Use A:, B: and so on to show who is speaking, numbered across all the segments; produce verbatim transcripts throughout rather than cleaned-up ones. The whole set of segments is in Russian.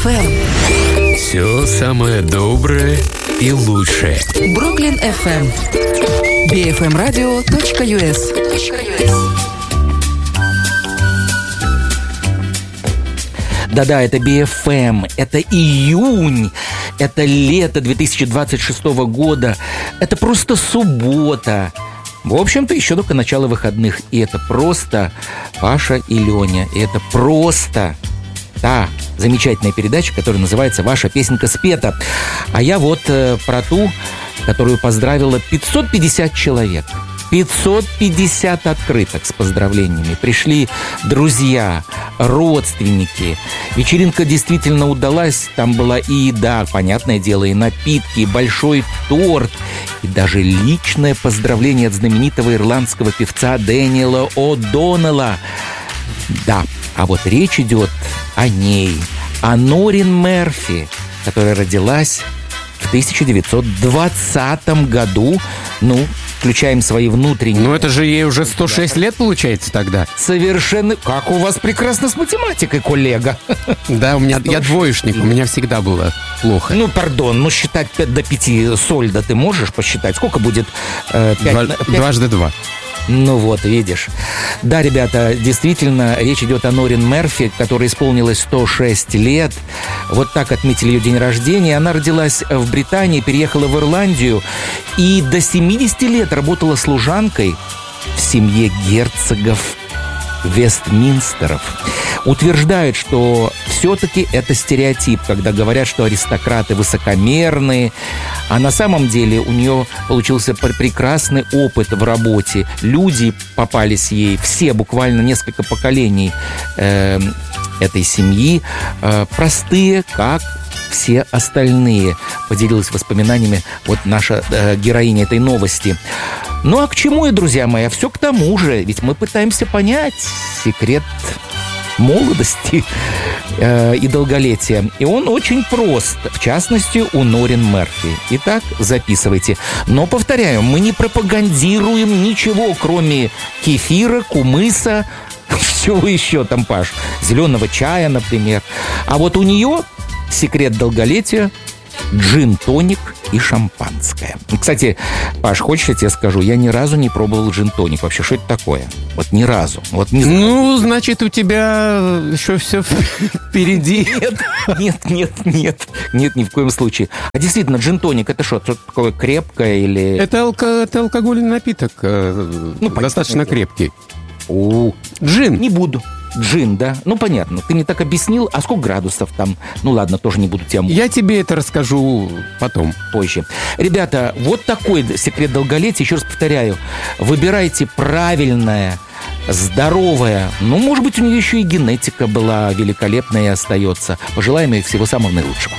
A: эф эм.
B: Все самое доброе и лучшее.
A: Бруклин эф эм. би эф эм радио точка ю эс.
C: Да-да, это би эф эм, это июнь, это лето две тысячи двадцать шестого года, это просто суббота. В общем-то, еще только начало выходных. И это просто Паша и Леня. И это просто та замечательная передача, которая называется «Ваша песенка спета». А я вот э, про ту, которую поздравила пятьсот пятьдесят человек. пятьсот пятьдесят открыток с поздравлениями. Пришли друзья, родственники. Вечеринка действительно удалась. Там была и еда, понятное дело, и напитки, и большой торт, и даже личное поздравление от знаменитого ирландского певца Дэниела О'Доннелла. Да, а вот речь идет о ней, о Норин Мерфи, которая родилась в тысяча девятьсот двадцатом году. Ну, включаем свои внутренние...
D: Ну, это же ей уже сто шесть лет, получается, тогда.
C: Совершенно... Как у вас прекрасно с математикой, коллега.
D: Да, у меня... Я двоечник, у меня всегда было плохо.
C: Ну, пардон, ну, считать до пяти сольда ты можешь посчитать? Сколько будет? Э, пять,
D: Два,
C: пять...
D: Дважды два.
C: Ну вот, видишь. Да, ребята, действительно, речь идет о Норин Мерфи, которой исполнилось сто шесть лет. Вот так отметили ее день рождения. Она родилась в Британии, переехала в Ирландию и до семидесяти лет работала служанкой в семье герцогов Вестминстеров. Утверждают, что все-таки это стереотип, когда говорят, что аристократы высокомерные, а на самом деле у нее получился прекрасный опыт в работе. Люди попались ей, все, буквально несколько поколений э, этой семьи, э, простые, как все остальные. Поделилась воспоминаниями вот наша э, героиня этой новости. Ну а к чему я, друзья мои? А все к тому же. Ведь мы пытаемся понять секрет молодости э, и долголетия. И он очень прост. В частности, у Норин Мерфи. Итак, записывайте. Но, повторяю, мы не пропагандируем ничего, кроме кефира, кумыса, всего еще там, Паш, зеленого чая, например. А вот у нее секрет долголетия – джин-тоник и шампанское. Кстати, Паш, хочешь, я тебе скажу, я ни разу не пробовал джин-тоник. Вообще, что это такое? Вот ни разу. Вот не знаю.
D: Ну, значит, у тебя еще все впереди.
C: Нет, нет, нет, нет. Нет, ни в коем случае. А действительно, джин-тоник, это что, что такое крепкое или...
D: Это, алко- это алкогольный напиток, э, ну, достаточно крепкий.
C: О,
D: Джин.
C: Не буду. Джин, да? Ну, понятно. Ты мне так объяснил. А сколько градусов там? Ну, ладно, тоже не буду тебя мучить.
D: Я тебе это расскажу потом.
C: Позже. Ребята, вот такой секрет долголетия. Еще раз повторяю. Выбирайте правильное, здоровое. Ну, может быть, у нее еще и генетика была великолепная и остается. Пожелаем ей всего самого наилучшего.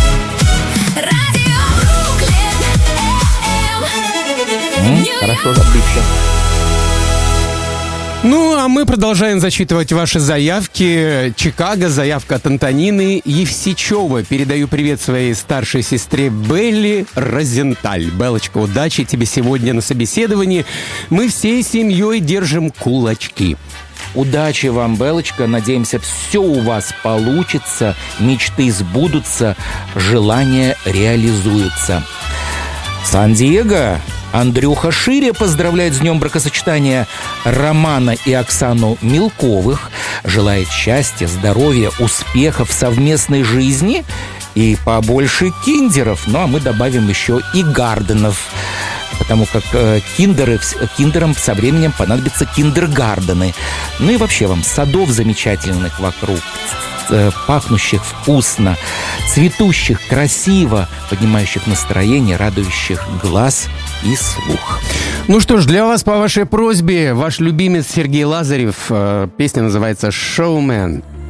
C: М, Хорошо, отлично.
D: Ну, а мы продолжаем зачитывать ваши заявки. Чикаго, заявка от Антонины Евсичевой. Передаю привет своей старшей сестре Белли Розенталь. Беллочка, удачи тебе сегодня на собеседовании. Мы всей семьей держим кулачки.
C: Удачи вам, Белочка. Надеемся, все у вас получится, мечты сбудутся, желания реализуются. Сан-Диего. Андрюха Шире поздравляет с днем бракосочетания Романа и Оксану Мелковых. Желает счастья, здоровья, успехов в совместной жизни и побольше киндеров. Ну, а мы добавим еще и гарденов. Потому как э, киндеры, киндерам со временем понадобятся киндергардены. Ну и вообще вам садов замечательных вокруг, э, пахнущих вкусно, цветущих красиво, поднимающих настроение, радующих глаз и слух.
D: Ну что ж, для вас по вашей просьбе ваш любимец Сергей Лазарев. Э, песня называется «Showman».